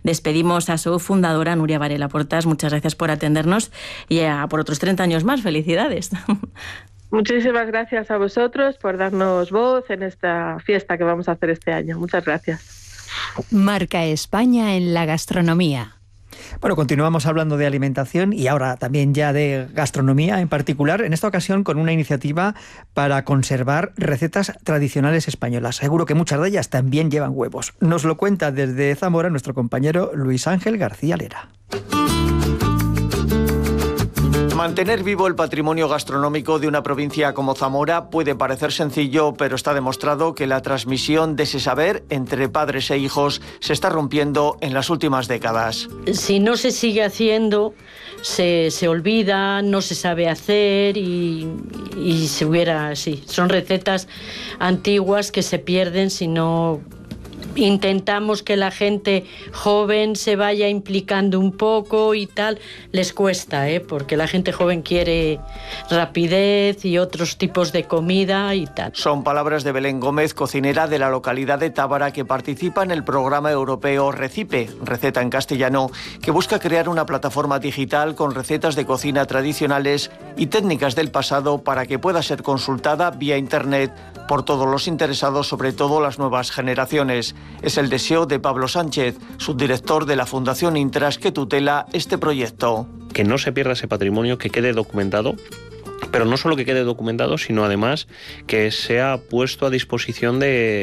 Despedimos a su fundadora, Núria Varela Portas. Muchas gracias por atendernos y por otros 30 años más. ¡Felicidades! Muchísimas gracias a vosotros por darnos voz en esta fiesta que vamos a hacer este año. Muchas gracias. Marca España en la gastronomía. Bueno, continuamos hablando de alimentación y ahora también ya de gastronomía en particular, en esta ocasión con una iniciativa para conservar recetas tradicionales españolas. Seguro que muchas de ellas también llevan huevos. Nos lo cuenta desde Zamora nuestro compañero Luis Ángel García Lera. Mantener vivo el patrimonio gastronómico de una provincia como Zamora puede parecer sencillo, pero está demostrado que la transmisión de ese saber entre padres e hijos se está rompiendo en las últimas décadas. Si no se sigue haciendo, se olvida, no se sabe hacer y son recetas antiguas que se pierden si no intentamos que la gente joven se vaya implicando un poco y tal. Les cuesta, porque la gente joven quiere rapidez y otros tipos de comida y tal. Son palabras de Belén Gómez, cocinera de la localidad de Tábara, que participa en el programa europeo Recipe, receta en castellano, que busca crear una plataforma digital con recetas de cocina tradicionales y técnicas del pasado para que pueda ser consultada vía internet por todos los interesados, sobre todo las nuevas generaciones. Es el deseo de Pablo Sánchez, subdirector de la Fundación Intras, que tutela este proyecto. Que no se pierda ese patrimonio, que quede documentado, pero no solo que quede documentado, sino además que sea puesto a disposición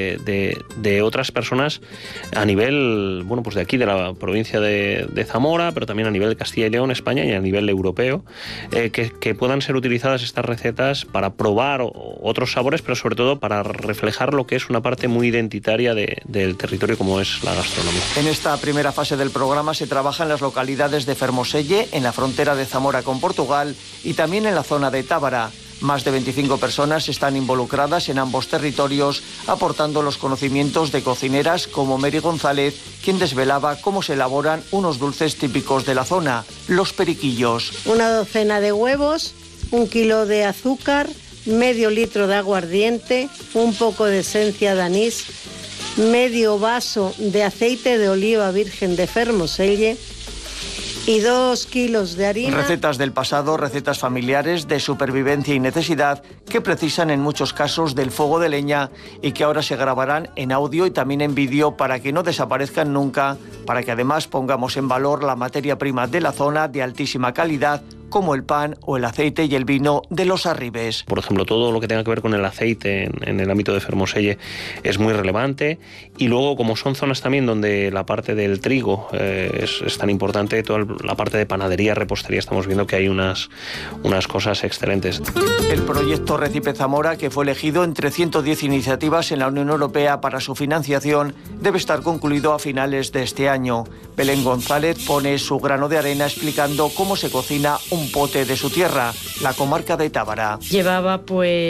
de otras personas a nivel, pues de aquí, de la provincia de Zamora, pero también a nivel de Castilla y León, España, y a nivel europeo, que puedan ser utilizadas estas recetas para probar otros sabores, pero sobre todo para reflejar lo que es una parte muy identitaria del territorio como es la gastronomía. En esta primera fase del programa se trabaja en las localidades de Fermoselle, en la frontera de Zamora con Portugal, y también en la zona de Tábara. Más de 25 personas están involucradas en ambos territorios, aportando los conocimientos de cocineras como Mary González, quien desvelaba cómo se elaboran unos dulces típicos de la zona, los periquillos. Una docena de huevos, 1 kilo de azúcar, medio litro de aguardiente, un poco de esencia de anís, medio vaso de aceite de oliva virgen de Fermoselle y 2 kilos de harina. Recetas del pasado, recetas familiares de supervivencia y necesidad que precisan en muchos casos del fuego de leña y que ahora se grabarán en audio y también en vídeo para que no desaparezcan nunca, para que además pongamos en valor la materia prima de la zona de altísima calidad, como el pan o el aceite y el vino de los Arribes. Por ejemplo, todo lo que tenga que ver con el aceite en el ámbito de Fermoselle es muy relevante, y luego, como son zonas también donde la parte del trigo es tan importante, toda la parte de panadería, repostería, estamos viendo que hay unas cosas excelentes. El proyecto Recipe Zamora, que fue elegido entre 110 iniciativas en la Unión Europea para su financiación, debe estar concluido a finales de este año. Belén González pone su grano de arena explicando cómo se cocina un pote de su tierra, la comarca de Tábara. Llevaba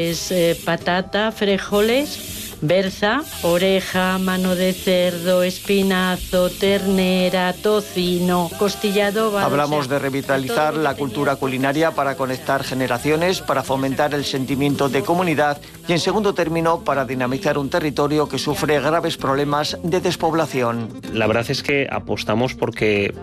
patata, frijoles, berza, oreja, mano de cerdo, espinazo, ternera, tocino, costillado. Hablamos de revitalizar la cultura culinaria para conectar generaciones, para fomentar el sentimiento de comunidad y, en segundo término, para dinamizar un territorio que sufre graves problemas de despoblación. La verdad es que apostamos porque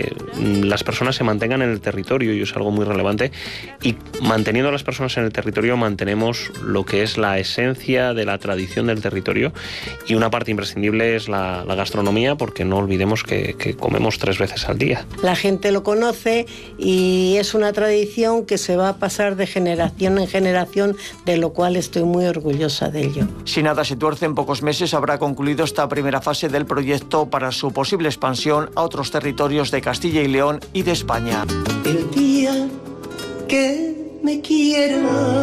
las personas se mantengan en el territorio, y es algo muy relevante, y manteniendo a las personas en el territorio mantenemos lo que es la esencia de la tradición del territorio, y una parte imprescindible es la gastronomía, porque no olvidemos que comemos 3 veces al día. La gente lo conoce y es una tradición que se va a pasar de generación en generación, de lo cual estoy muy orgullosa de ello. Si nada se tuerce, en pocos meses habrá concluido esta primera fase del proyecto para su posible expansión a otros territorios de Castilla y León y de España. El día que me quiera,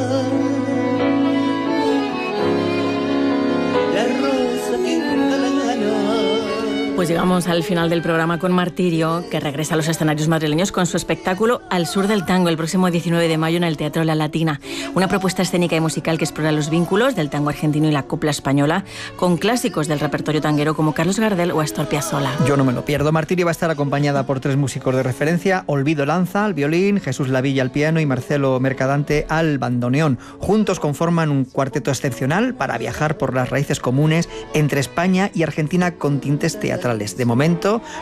la rosa pinta la gana. Pues llegamos al final del programa con Martirio, que regresa a los escenarios madrileños con su espectáculo Al Sur del Tango, el próximo 19 de mayo en el Teatro La Latina. Una propuesta escénica y musical que explora los vínculos del tango argentino y la copla española, con clásicos del repertorio tanguero como Carlos Gardel o Astor Piazzolla. Yo no me lo pierdo. Martirio va a estar acompañada por 3 músicos de referencia: Olvido Lanza al violín, Jesús Lavilla al piano y Marcelo Mercadante al bandoneón. Juntos conforman un cuarteto excepcional para viajar por las raíces comunes entre España y Argentina con tintes teatrales. De momento,